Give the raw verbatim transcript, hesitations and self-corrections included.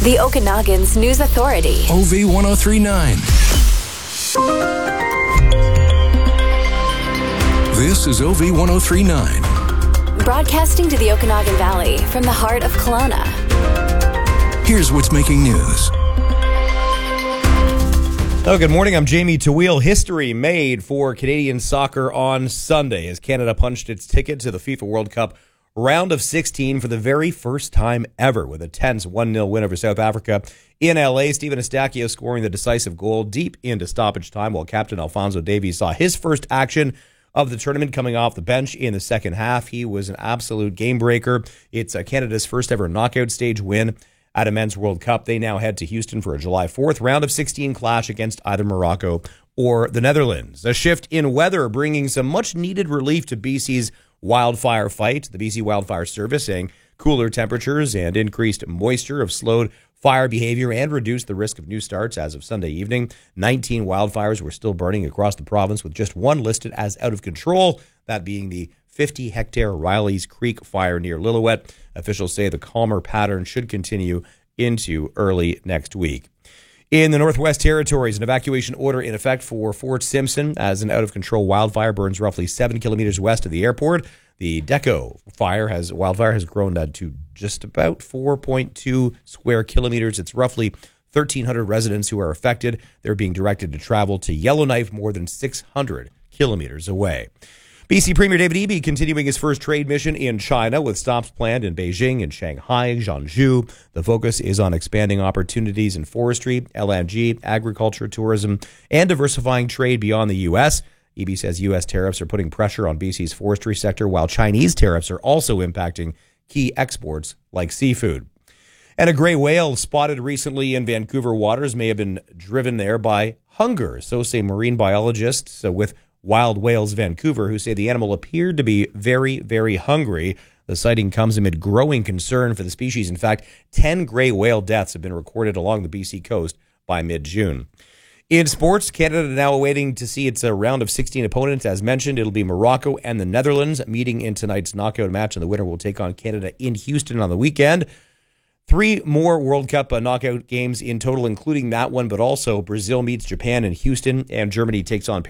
The Okanagan's News Authority. O V ten thirty-nine. This is O V ten thirty-nine. Broadcasting to the Okanagan Valley from the heart of Kelowna. Here's what's making news. Oh, good morning. I'm Jamie Tawil. History made for Canadian soccer on Sunday as Canada punched its ticket to the FIFA World Cup round of sixteen for the very first time ever with a tense one nil win over South Africa in L A. Stephen Eustáquio scoring the decisive goal deep into stoppage time while Captain Alphonso Davies saw his first action of the tournament coming off the bench in the second half. He was an absolute game breaker. It's uh, Canada's first ever knockout stage win at a Men's World Cup. They now head to Houston for a July fourth round of sixteen clash against either Morocco or the Netherlands. A shift in weather bringing some much-needed relief to B C's wildfire fight. The B C Wildfire Service saying cooler temperatures and increased moisture have slowed fire behavior and reduced the risk of new starts as of Sunday evening. nineteen wildfires were still burning across the province with just one listed as out of control, that being the fifty-hectare Riley's Creek fire near Lillooet. Officials say the calmer pattern should continue into early next week. In the Northwest Territories, an evacuation order in effect for Fort Simpson as an out-of-control wildfire burns roughly seven kilometers west of the airport. The Deco fire has wildfire has grown to just about four point two square kilometers. It's roughly thirteen hundred residents who are affected. They're being directed to travel to Yellowknife, more than six hundred kilometers away. B C Premier David Eby continuing his first trade mission in China with stops planned in Beijing and Shanghai, Zhangzhou. The focus is on expanding opportunities in forestry, L N G, agriculture, tourism, and diversifying trade beyond the U S. Eby says U S tariffs are putting pressure on B C's forestry sector, while Chinese tariffs are also impacting key exports like seafood. And a gray whale spotted recently in Vancouver waters may have been driven there by hunger, so say marine biologists so with Wild Whales Vancouver, who say the animal appeared to be very, very hungry. The sighting comes amid growing concern for the species. In fact, ten gray whale deaths have been recorded along the B C coast by mid-June. In sports, Canada now awaiting to see its uh, round of sixteen opponents. As mentioned, it'll be Morocco and the Netherlands meeting in tonight's knockout match, and the winner will take on Canada in Houston on the weekend. Three more World Cup uh, knockout games in total, including that one, but also Brazil meets Japan in Houston, and Germany takes on